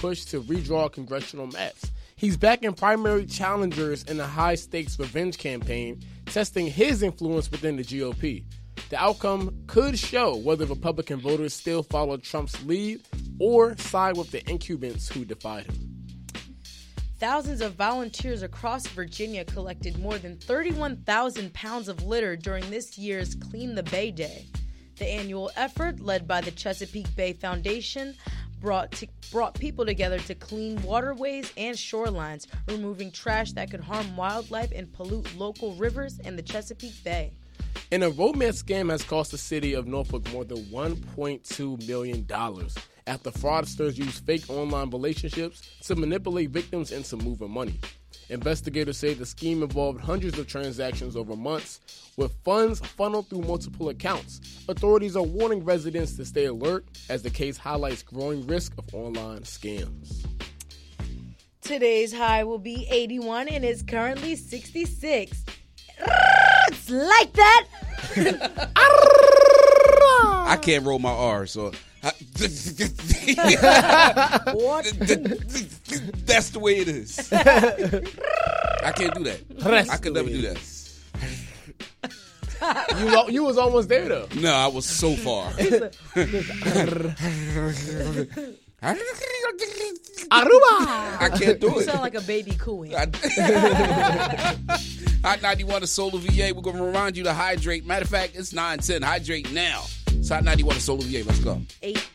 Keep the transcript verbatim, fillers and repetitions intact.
push to redraw congressional maps. He's backing primary challengers in a high-stakes revenge campaign, testing his influence within the G O P. The outcome could show whether Republican voters still follow Trump's lead or side with the incumbents who defied him. Thousands of volunteers across Virginia collected more than thirty-one thousand pounds of litter during this year's Clean the Bay Day. The annual effort, led by the Chesapeake Bay Foundation, brought to, brought people together to clean waterways and shorelines, removing trash that could harm wildlife and pollute local rivers and the Chesapeake Bay. And a romance scam has cost the city of Norfolk more than one point two million dollars after fraudsters used fake online relationships to manipulate victims into moving money. Investigators say the scheme involved hundreds of transactions over months, with funds funneled through multiple accounts. Authorities are warning residents to stay alert as the case highlights growing risk of online scams. Today's high will be eighty-one and is currently sixty-six. It's like that. I can't roll my R, so I, What? that's the way it is. I can't do that. I could never do that. You, you was almost there, though. No, I was so far. Aruba! I can't do You it. sound like a baby cooing. Hot ninety-one to Solar V A. We're going to remind you to hydrate. Matter of fact, it's nine ten. Hydrate now. It's Hot ninety-one to Solar V A. Let's go. Eight.